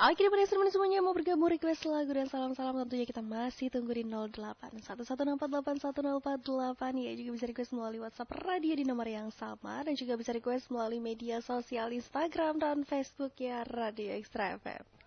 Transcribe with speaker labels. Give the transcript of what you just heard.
Speaker 1: Oke, daripada teman semuanya mau bergabung request lagu dan salam-salam, tentunya kita masih tunggu di 08 1164810448. Ya, juga bisa request melalui WhatsApp radio di nomor yang sama, dan juga bisa request melalui media sosial Instagram dan Facebook ya Radio Extra FM.